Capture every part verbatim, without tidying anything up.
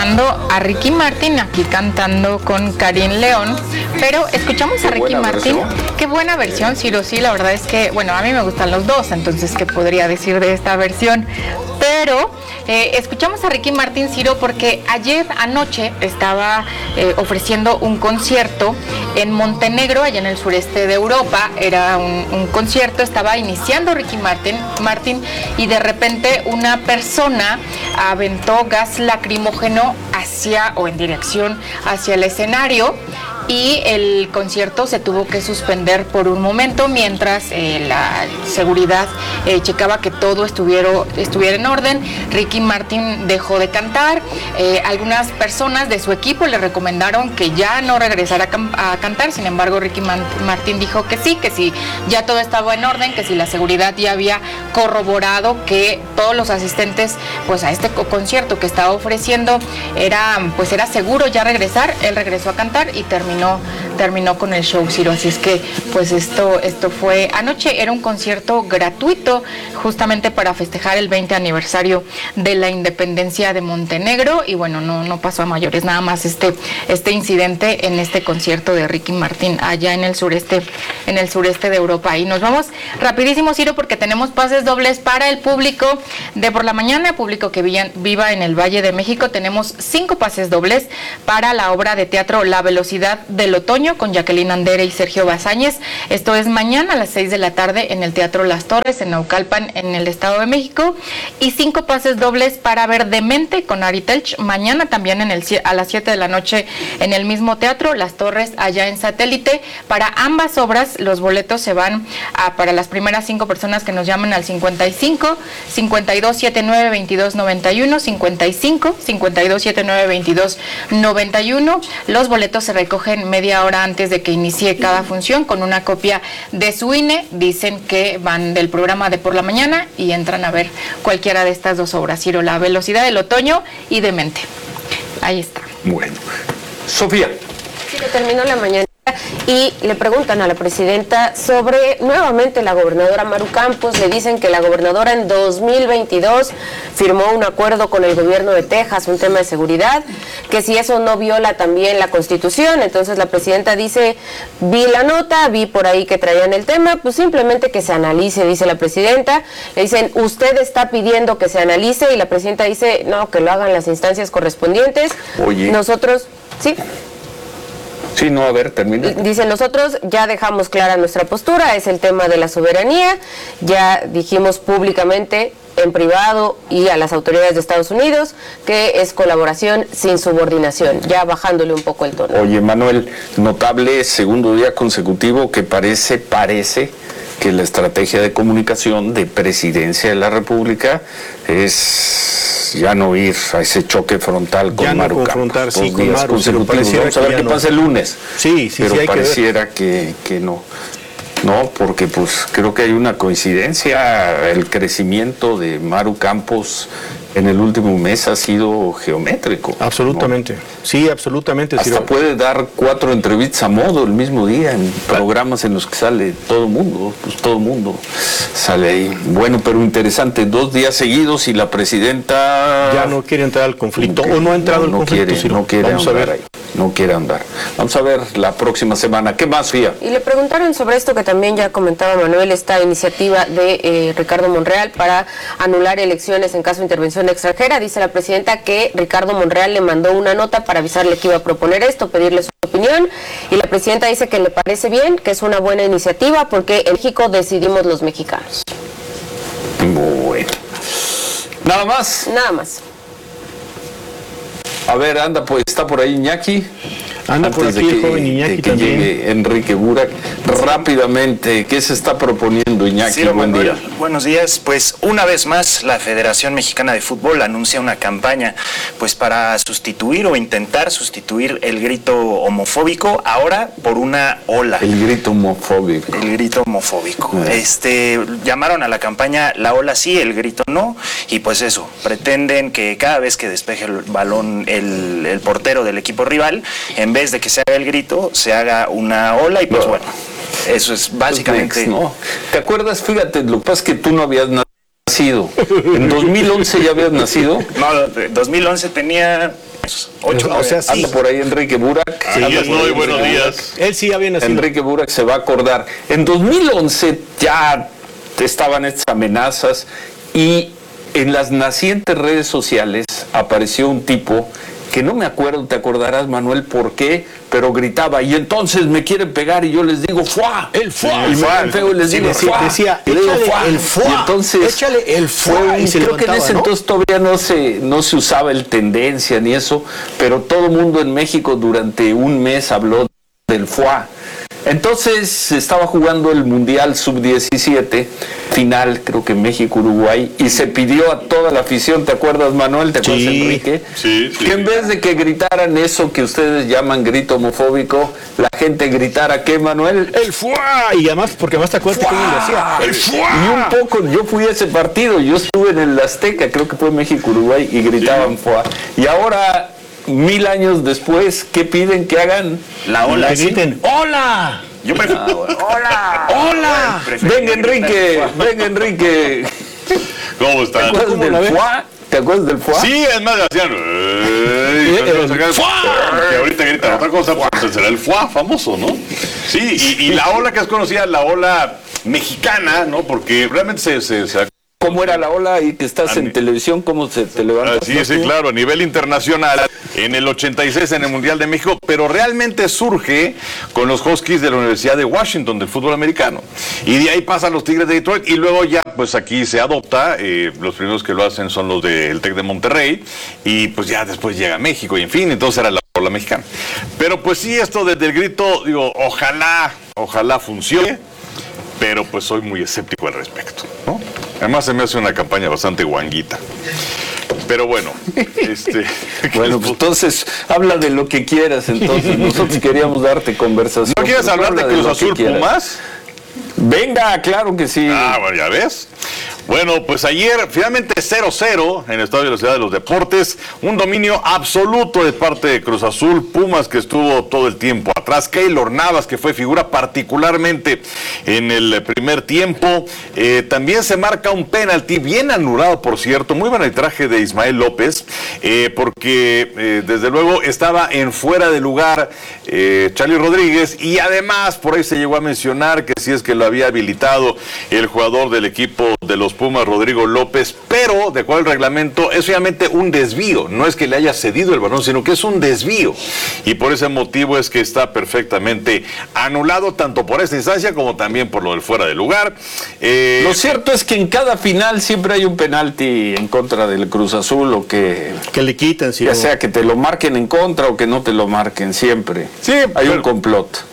escuchando a Ricky Martin aquí cantando con Karin León, pero escuchamos a Ricky Martin. Qué buena versión, Ciro, sí, la verdad es que, bueno, a mí me gustan los dos, entonces, ¿qué podría decir de esta versión? Pero eh, escuchamos a Ricky Martin, Ciro, porque ayer anoche estaba eh, ofreciendo un concierto en Montenegro, allá en el sureste de Europa. Era un, un concierto, estaba iniciando Ricky Martin, Martin y de repente una persona aventó gas lacrimógeno hacia o en dirección hacia el escenario, y el concierto se tuvo que suspender por un momento mientras eh, la seguridad eh, checaba que todo estuviera, estuviera en orden. Ricky Martin dejó de cantar. Eh, algunas personas de su equipo le recomendaron que ya no regresara a, a cantar. Sin embargo, Ricky Martin dijo que sí, que sí, ya todo estaba en orden, que si la seguridad ya había corroborado que todos los asistentes pues a este concierto que estaba ofreciendo era, pues era seguro ya regresar. Él regresó a cantar y terminó Terminó, terminó con el show, Ciro. Así es que pues esto, esto fue anoche. Era un concierto gratuito justamente para festejar el veinte aniversario de la independencia de Montenegro, y bueno, no, no pasó a mayores, nada más este, este incidente en este concierto de Ricky Martin allá en el sureste, en el sureste de Europa. Y nos vamos rapidísimo, Ciro, porque tenemos pases dobles para el público de por la mañana, público que viva en el Valle de México. Tenemos cinco pases dobles para la obra de teatro La Velocidad del Otoño con Jacqueline Andere y Sergio Bazáñez. Esto es mañana a las seis de la tarde en el Teatro Las Torres en Naucalpan, en el Estado de México. Y cinco pases dobles para ver Demente con Ari Telch mañana también en el, a las siete de la noche en el mismo Teatro Las Torres allá en Satélite. Para ambas obras los boletos se van a, para las primeras cinco personas que nos llamen al cincuenta y cinco, cincuenta y dos setenta y nueve, veintidós noventa y uno, cincuenta y cinco, cincuenta y dos setenta y nueve, veintidós noventa y uno. Los boletos se recogen media hora antes de que inicie cada función con una copia de su I N E. Dicen que van del programa de por la mañana y entran a ver cualquiera de estas dos obras, Ciro, La Velocidad del Otoño y Demente. Ahí está. Bueno, Sofía. Sí, que terminó la mañana y le preguntan a la presidenta sobre nuevamente la gobernadora Maru Campos. Le dicen que la gobernadora en dos mil veintidós firmó un acuerdo con el gobierno de Texas, un tema de seguridad, que si eso no viola también la Constitución. Entonces la presidenta dice, vi la nota, vi por ahí que traían el tema, pues simplemente que se analice, dice la presidenta. Le dicen, usted está pidiendo que se analice, y la presidenta dice, no, que lo hagan las instancias correspondientes. Oye. Nosotros, sí. Sí, no, a ver, termina. Dicen, nosotros ya dejamos clara nuestra postura, es el tema de la soberanía, ya dijimos públicamente, en privado y a las autoridades de Estados Unidos, que es colaboración sin subordinación, ya bajándole un poco el tono. Oye, Manuel, notable segundo día consecutivo que parece, parece que la estrategia de comunicación de Presidencia de la República es ya no ir a ese choque frontal con ya Maru no Campos. confrontar, sí, dos con días Maru, consecutivos. Vamos a ver qué no. pasa el lunes. Sí, sí, pero sí, hay pareciera que, que, que no. No, porque pues creo que hay una coincidencia. El crecimiento de Maru Campos en el último mes ha sido geométrico. Absolutamente, ¿no? Sí, absolutamente. Hasta Ciro. puede dar cuatro entrevistas a modo el mismo día en programas en los que sale todo el mundo, pues todo el mundo sale ahí. Bueno, pero interesante, dos días seguidos y la presidenta ya no quiere entrar al conflicto, que, o no ha entrado no, al no conflicto, quiere, Ciro. no quiere Vamos andar a ver. ahí. No quiere andar. Vamos a ver la próxima semana. ¿Qué más, Fía? Y le preguntaron sobre esto que también ya comentaba Manuel, esta iniciativa de eh, Ricardo Monreal para anular elecciones en caso de intervención extranjera. Dice la presidenta que Ricardo Monreal le mandó una nota para avisarle que iba a proponer esto, pedirle su opinión, y la presidenta dice que le parece bien, que es una buena iniciativa porque en México decidimos los mexicanos. Bueno. ¿Nada más? Nada más. A ver, anda, pues está por ahí Iñaki. Anda Antes por aquí de que, el joven Iñaki de que también. llegue Enrique Burak. Rápidamente, ¿qué se está proponiendo, Iñaki? Ciro, Buen Manuel, día. buenos días. Pues una vez más la Federación Mexicana de Fútbol anuncia una campaña pues para sustituir o intentar sustituir el grito homofóbico ahora por una ola. El grito homofóbico. El grito homofóbico. Eh. Este llamaron a la campaña la ola sí, el grito no, y pues eso, pretenden que cada vez que despeje el balón el, el portero del equipo rival, en vez de que se haga el grito, se haga una ola y pues no. Bueno, eso es básicamente... Next, ¿no? ¿Te acuerdas? Fíjate, lo que pasa es que tú no habías nacido. ¿En dos mil once ya habías nacido? No, dos mil once tenía Ocho, o sea, sí. Anda por ahí Enrique Burak. Ahí Anda por estoy, ahí buenos Enrique días. Burak. Él sí había nacido. Enrique Burak se va a acordar. En dos mil once ya estaban estas amenazas y en las nacientes redes sociales apareció un tipo que no me acuerdo, te acordarás, Manuel, por qué, pero gritaba, y entonces me quieren pegar y yo les digo, ¡fuá! El fuá. Y me ven feo y les Sí, digo, decía, ¡fuá! decía, Y le digo, échale ¡fuá! el fuá, Y entonces, échale el fuá, fue un- y se creo que en levantaba, ese ¿no? entonces todavía no se, no se usaba el tendencia ni eso, pero todo el mundo en México durante un mes habló del fuá. Entonces estaba jugando el Mundial sub diecisiete, final, creo que México-Uruguay, y se pidió a toda la afición, ¿te acuerdas, Manuel? ¿Te acuerdas, Sí, Enrique? sí, sí. Que en vez de que gritaran eso que ustedes llaman grito homofóbico, la gente gritara, ¿qué, Manuel? El fuá. Y además, porque además te acuerdas cómo lo hacía. ¡El fuá! Y un poco, yo fui a ese partido, yo estuve en el Azteca, creo que fue México-Uruguay, y gritaban fuá. Y ahora, mil años después, ¿qué piden que hagan? La ola, Que sí. griten, ¡hola! Yo prefiero. ¡Hola! ¡Hola! Venga, Enrique, venga, Enrique. ¿Cómo ¿Te están? acuerdas ¿Cómo la del ves? fuá? ¿Te acuerdas del fuá? Sí, es más, hacían. "Ey", Eh, y sacaban- ¡fuá! Que ahorita gritan otra cosa, pues será el fuá famoso, ¿no? Sí, y, y la ola que es conocida, la ola mexicana, ¿no? Porque realmente se, se, se ¿Cómo era la ola y que estás A en mí- televisión? ¿Cómo se te levantas? Sí, sí, claro, a nivel internacional, en el ochenta y seis en el Mundial de México, pero realmente surge con los Huskies de la Universidad de Washington del fútbol americano. Y de ahí pasan los Tigres de Detroit y luego ya, pues aquí se adopta, eh, los primeros que lo hacen son los del Tec de Monterrey y pues ya después llega México y en fin, entonces era la ola mexicana. Pero pues sí, esto desde el grito, digo, ojalá, ojalá funcione, pero pues soy muy escéptico al respecto, ¿no? Además se me hace una campaña bastante guanguita. Pero bueno, este... Bueno, pues entonces habla de lo que quieras. Entonces nosotros queríamos darte conversación. ¿No quieres pero hablar de habla Cruz lo que Azul quieras. Pumas? Venga, claro que sí. Ah, bueno, ya ves. Bueno, pues ayer finalmente cero cero en el Estadio de la Ciudad de los Deportes, un dominio absoluto de parte de Cruz Azul, Pumas que estuvo todo el tiempo atrás, Keylor Navas que fue figura particularmente en el primer tiempo, eh, también se marca un penalti bien anulado por cierto, muy buen arbitraje de Ismael López, eh, porque eh, desde luego estaba en fuera de lugar eh, Charlie Rodríguez y además por ahí se llegó a mencionar que si es que lo había habilitado el jugador del equipo de los Pumas, Rodrigo López, pero de acuerdo al reglamento es obviamente un desvío, no es que le haya cedido el balón, sino que es un desvío y por ese motivo es que está perfectamente anulado tanto por esta instancia como también por lo del fuera de lugar. Eh, Lo cierto es que en cada final siempre hay un penalti en contra del Cruz Azul o que Que le quitan, sí. ya no. sea que te lo marquen en contra o que no te lo marquen siempre. Sí, hay pero- un complot.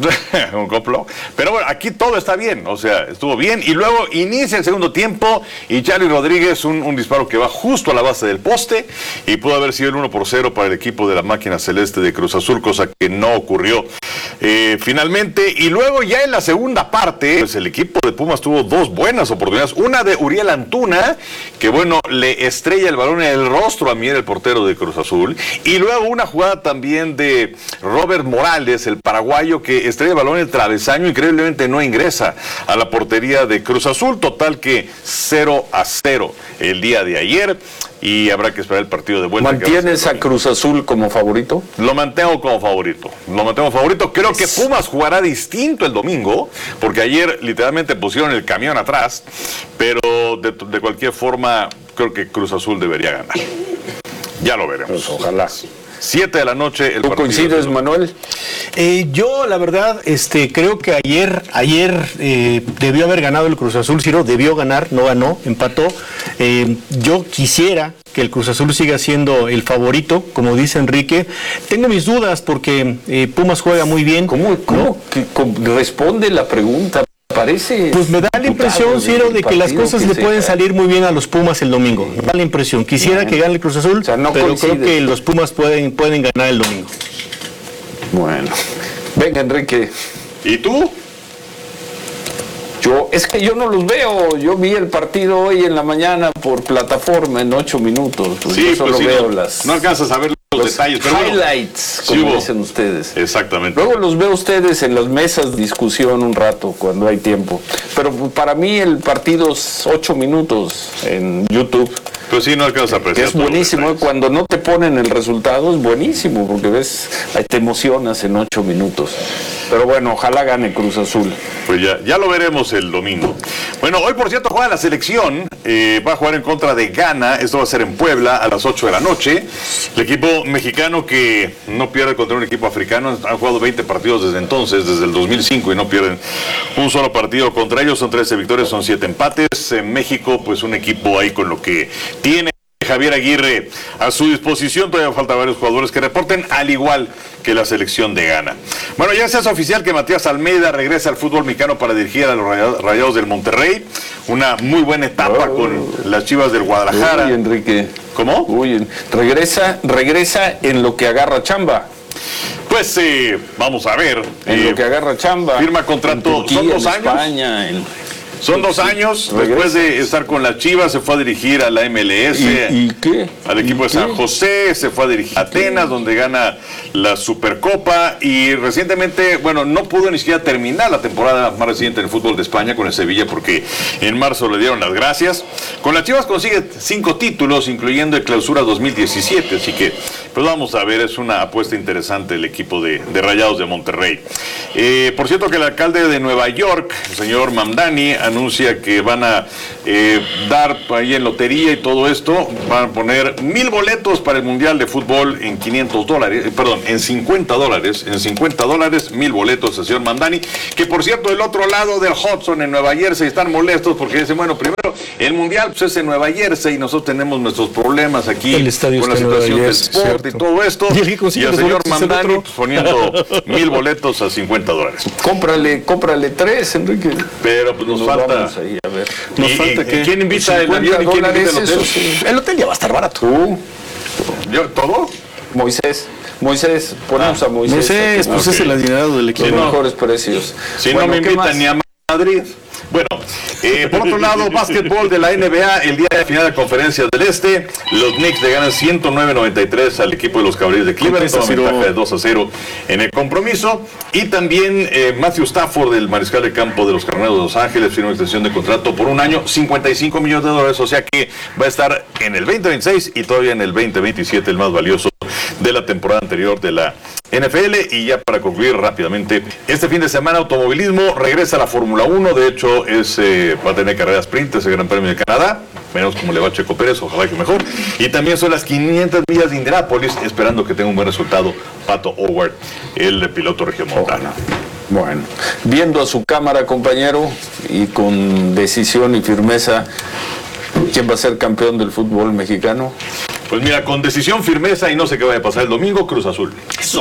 un complot. Pero bueno, aquí todo está bien, o sea, estuvo bien. Y luego inicia el segundo tiempo y Charlie Rodríguez, un, un disparo que va justo a la base del poste y pudo haber sido el uno por cero para el equipo de la máquina celeste de Cruz Azul, cosa que no ocurrió eh, finalmente. Y luego ya en la segunda parte, pues el equipo de Pumas tuvo dos buenas oportunidades. Una de Uriel Antuna, que bueno, le estrella el balón en el rostro a Mier, el portero de Cruz Azul. Y luego una jugada también de Robert Morales, el paraguayo, que estrella el balón en el travesaño, increíblemente no ingresa a la portería de Cruz Azul, total que cero a cero el día de ayer y habrá que esperar el partido de vuelta. ¿Mantienes a Cruz Azul como favorito? Lo mantengo como favorito, lo mantengo favorito, creo que Pumas jugará distinto el domingo, porque ayer literalmente pusieron el camión atrás, pero de, de cualquier forma creo que Cruz Azul debería ganar. Ya lo veremos. Pues ojalá. Siete de la noche el ¿Tú partido. coincides, Manuel? Eh, yo, la verdad, este, creo que ayer, ayer eh, debió haber ganado el Cruz Azul, Ciro, debió ganar, no ganó, empató. Eh, yo quisiera que el Cruz Azul siga siendo el favorito, como dice Enrique. Tengo mis dudas porque eh, Pumas juega muy bien. ¿Cómo, cómo ¿no? que- cómo responde la pregunta? Parece. Pues me da la impresión, Ciro, de que las cosas le pueden salir muy bien a los Pumas el domingo. Me da la impresión. Quisiera Bien. que gane el Cruz Azul, O sea, no pero creo coincides. que los Pumas pueden, pueden ganar el domingo. Bueno. Venga, Enrique. ¿Y tú? Yo, es que yo no los veo. Yo vi el partido hoy en la mañana por plataforma en ocho minutos. Pues yo solo pues sí, veo no, las. no alcanzas a ver los los detalles. Pero bueno, highlights, sí como hubo. dicen ustedes. Exactamente. Luego los veo ustedes en las mesas de discusión un rato, cuando hay tiempo. Pero para mí el partido es ocho minutos en YouTube. Pues sí, no alcanza a Que apreciar. es todos los buenísimo, detalles. cuando no te ponen el resultado es buenísimo, porque ves, ahí te emocionas en ocho minutos. Pero bueno, ojalá gane Cruz Azul. Pues ya, ya lo veremos el domingo. Bueno, hoy por cierto juega la selección, eh, va a jugar en contra de Ghana, esto va a ser en Puebla a las ocho de la noche. El equipo mexicano que no pierde contra un equipo africano, han jugado veinte partidos desde entonces, desde el dos mil cinco, y no pierden un solo partido contra ellos, son trece victorias, son siete empates. En México, pues un equipo ahí con lo que tiene Javier Aguirre a su disposición. Todavía falta varios jugadores que reporten, al igual que la selección de Ghana. Bueno, ya se hace oficial que Matías Almeida regresa al fútbol mexicano para dirigir a los Rayados, Rayados del Monterrey. Una muy buena etapa Oh. con las Chivas del Guadalajara. Uy, Enrique. ¿Cómo? Uy, regresa, regresa en lo que agarra chamba. Pues eh, vamos a ver. En eh, lo que agarra chamba. firma contrato, En Turquía, son dos en años. España, en- Son dos años, Regresa. después de estar con las Chivas, se fue a dirigir a la M L S. ¿Y, y qué? Al equipo de ¿Y San qué? José, se fue a dirigir a Atenas, donde gana la Supercopa, y recientemente, bueno, no pudo ni siquiera terminar la temporada más reciente en el fútbol de España con el Sevilla, porque en marzo le dieron las gracias. Con las Chivas consigue cinco títulos, incluyendo el Clausura dos mil diecisiete, así que, pues vamos a ver, es una apuesta interesante el equipo de, de Rayados de Monterrey. Eh, por cierto que el alcalde de Nueva York, el señor Mamdani, anuncia que van a eh, dar ahí en lotería y todo esto, van a poner mil boletos para el Mundial de Fútbol en quinientos dólares, eh, perdón, en cincuenta dólares, en cincuenta dólares, mil boletos, el señor Mamdani, que por cierto, del otro lado del Hudson, en Nueva Jersey, están molestos porque dicen, bueno, primero, el Mundial pues, es en Nueva Jersey y nosotros tenemos nuestros problemas aquí El estadio con la está en Nueva situación del Jersey, sport cierto. y todo esto, Y el que consigue y el los señor boletos es el Mamdani otro. pues, poniendo mil boletos a cincuenta dólares. Cómprale, cómprale tres, Enrique. Pero pues nos, Nos falta... vamos ahí, a ver. Nos ¿Y- falta y- que ¿quién invita el cincuenta avión y quién invita el dólares, hotel? eso sí. El hotel ya va a estar barato. Tú, ¿Yo, ¿Todo? Moisés, Moisés, ponemos a Moisés. No sé, aquí, pues ok. es el adinerado del los equipo. Sí, no. mejores precios. Si Bueno, no me ¿qué invitan más? ni a Madrid. Bueno, eh, por otro lado, básquetbol de la N B A, el día de final de Conferencia del Este, los Knicks le ganan ciento nueve a noventa y tres al equipo de los Cavaliers de Cleveland, tres a toman cero. ventaja de dos a cero en el compromiso. Y también eh, Matthew Stafford, el mariscal de campo de los Carneros de Los Ángeles, firma una extensión de contrato por un año, cincuenta y cinco millones de dólares, o sea que va a estar en el veinte veintiséis y todavía en el veinte veintisiete, el más valioso de la temporada anterior de la N F L. Y ya para concluir rápidamente, este fin de semana automovilismo, regresa a la Fórmula uno, de hecho es, eh, va a tener carrera sprint, ese Gran Premio de Canadá, menos como le va a Checo Pérez, ojalá que mejor, y también son las quinientas millas de Indianápolis, esperando que tenga un buen resultado Pato O'Ward, el piloto regiomontano. Bueno, viendo a su cámara, compañero, y con decisión y firmeza, ¿quién va a ser campeón del fútbol mexicano? Pues mira, con decisión, firmeza y no sé qué vaya a pasar el domingo, Cruz Azul. Eso.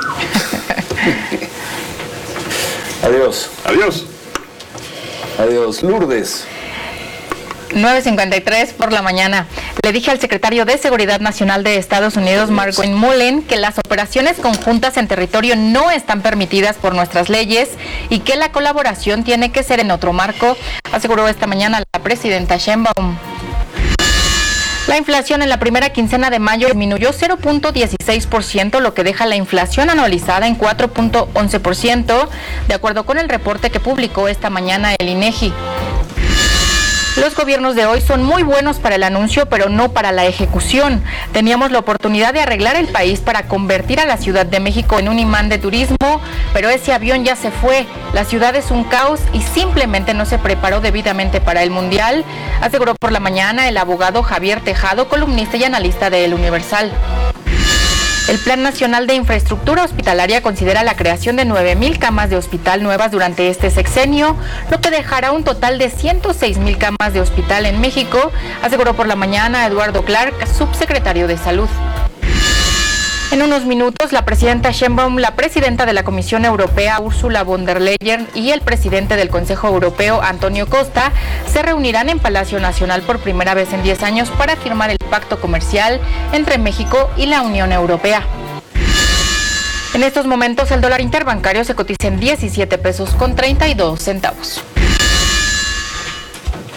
Adiós, Adiós. adiós. Lourdes. nueve cincuenta y tres por la mañana. Le dije al secretario de Seguridad Nacional de Estados Unidos, Mark Mullen, que las operaciones conjuntas en territorio no están permitidas por nuestras leyes y que la colaboración tiene que ser en otro marco, aseguró esta mañana la presidenta Sheinbaum. La inflación en la primera quincena de mayo disminuyó cero punto dieciséis por ciento, lo que deja la inflación anualizada en cuatro punto once por ciento, de acuerdo con el reporte que publicó esta mañana el INEGI. Los gobiernos de hoy son muy buenos para el anuncio, pero no para la ejecución. Teníamos la oportunidad de arreglar el país para convertir a la Ciudad de México en un imán de turismo, pero ese avión ya se fue. La ciudad es un caos y simplemente no se preparó debidamente para el Mundial, aseguró por la mañana el abogado Javier Tejado, columnista y analista de El Universal. El Plan Nacional de Infraestructura Hospitalaria considera la creación de nueve mil camas de hospital nuevas durante este sexenio, lo que dejará un total de ciento seis mil camas de hospital en México, aseguró por la mañana Eduardo Clark, subsecretario de Salud. En unos minutos, la presidenta Sheinbaum, la presidenta de la Comisión Europea, Ursula von der Leyen, y el presidente del Consejo Europeo, Antonio Costa, se reunirán en Palacio Nacional por primera vez en diez años para firmar el pacto comercial entre México y la Unión Europea. En estos momentos, el dólar interbancario se cotiza en diecisiete pesos con treinta y dos centavos.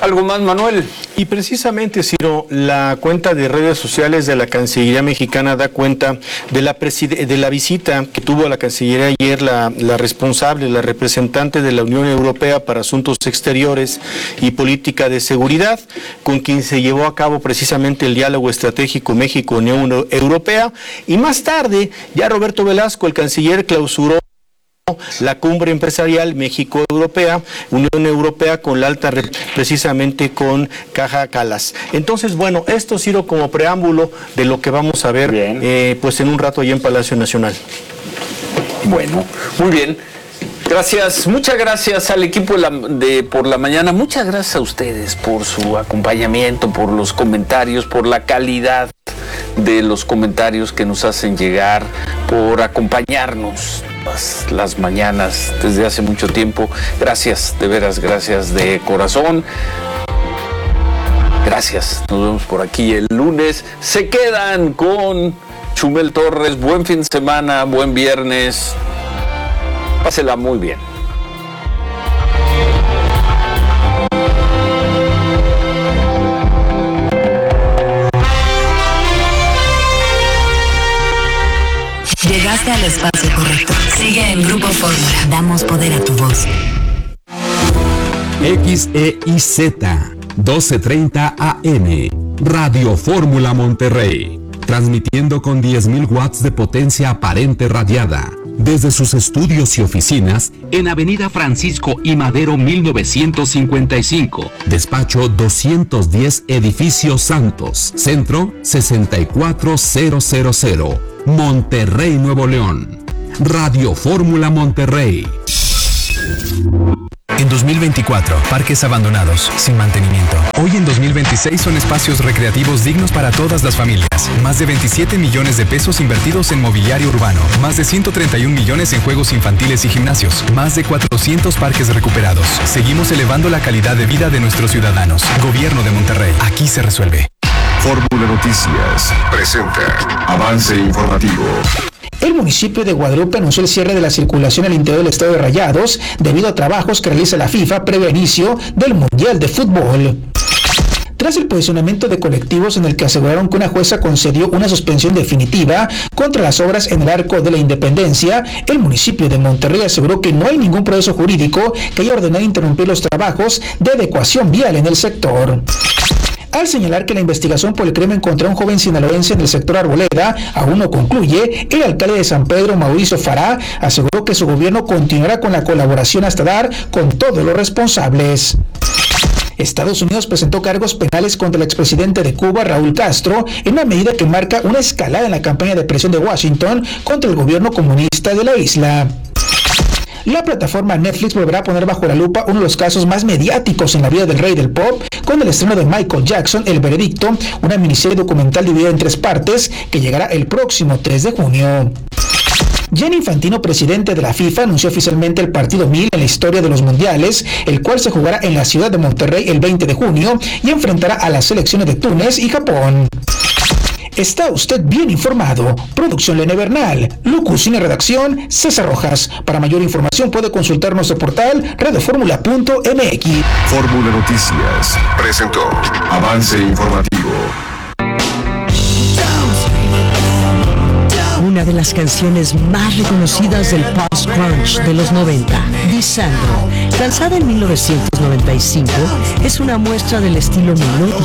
¿Algo más, Manuel? Y precisamente, Ciro, la cuenta de redes sociales de la Cancillería mexicana da cuenta de la, de la visita que tuvo a la Cancillería ayer la, la responsable, la representante de la Unión Europea para Asuntos Exteriores y Política de Seguridad, con quien se llevó a cabo precisamente el diálogo estratégico México-Unión Europea. Y más tarde, ya Roberto Velasco, el canciller, clausuró la cumbre empresarial México-Europea, Unión Europea con la alta rep, precisamente con Kaja Kallas. Entonces, bueno, esto sirve como preámbulo de lo que vamos a ver eh, pues en un rato allá en Palacio Nacional. Bueno, muy bien. Gracias, muchas gracias al equipo de, la, de Por la Mañana, muchas gracias a ustedes por su acompañamiento, por los comentarios, por la calidad de los comentarios que nos hacen llegar, por acompañarnos las, las mañanas desde hace mucho tiempo. Gracias, de veras, gracias de corazón. Gracias, nos vemos por aquí el lunes. Se quedan con Chumel Torres. Buen fin de semana, buen viernes. Pásela muy bien. Llegaste al espacio correcto. Sigue en Grupo Fórmula. Damos poder a tu voz. X E I Z doce treinta A M Radio Fórmula Monterrey. Transmitiendo con diez mil watts de potencia aparente radiada. Desde sus estudios y oficinas en Avenida Francisco I. Madero mil novecientos cincuenta y cinco, despacho doscientos diez, Edificio Santos, Centro sesenta y cuatro mil, Monterrey, Nuevo León. Radio Fórmula Monterrey. En dos mil veinticuatro, parques abandonados, sin mantenimiento. Hoy en dos mil veintiséis son espacios recreativos dignos para todas las familias. Más de veintisiete millones de pesos invertidos en mobiliario urbano. Más de ciento treinta y un millones en juegos infantiles y gimnasios. Más de cuatrocientos parques recuperados. Seguimos elevando la calidad de vida de nuestros ciudadanos. Gobierno de Monterrey. Aquí se resuelve. Fórmula Noticias presenta Avance Informativo. El municipio de Guadalupe anunció el cierre de la circulación al interior del estado de Rayados debido a trabajos que realiza la FIFA previo al inicio del Mundial de Fútbol. Tras el posicionamiento de colectivos en el que aseguraron que una jueza concedió una suspensión definitiva contra las obras en el Arco de la Independencia, el municipio de Monterrey aseguró que no hay ningún proceso jurídico que haya ordenado interrumpir los trabajos de adecuación vial en el sector. Al señalar que la investigación por el crimen contra un joven sinaloense en el sector Arboleda aún no concluye, el alcalde de San Pedro, Mauricio Fará, aseguró que su gobierno continuará con la colaboración hasta dar con todos los responsables. Estados Unidos presentó cargos penales contra el expresidente de Cuba, Raúl Castro, en una medida que marca una escalada en la campaña de presión de Washington contra el gobierno comunista de la isla. La plataforma Netflix volverá a poner bajo la lupa uno de los casos más mediáticos en la vida del rey del pop, con el estreno de Michael Jackson, El Veredicto, una miniserie documental dividida en tres partes que llegará el próximo tres de junio. Gianni Infantino, presidente de la FIFA, anunció oficialmente el partido mil en la historia de los mundiales, el cual se jugará en la ciudad de Monterrey el veinte de junio y enfrentará a las selecciones de Túnez y Japón. Está usted bien informado. Producción Lene Bernal, locución y redacción César Rojas. Para mayor información puede consultar nuestro portal radioformula punto m x. Fórmula Noticias presentó Avance Informativo. Una de las canciones más reconocidas del post-grunge de los noventa, Lisandro, lanzada en mil novecientos noventa y cinco, es una muestra del estilo minor